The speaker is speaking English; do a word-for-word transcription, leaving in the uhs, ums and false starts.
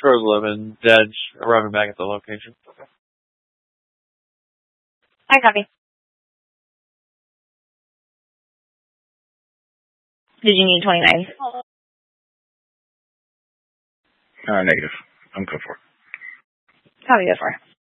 Jerusalem, and Dad's arriving back at the location. I copy. Did you need twenty-nine? Uh, negative. I'm good for it. Copy, go for it.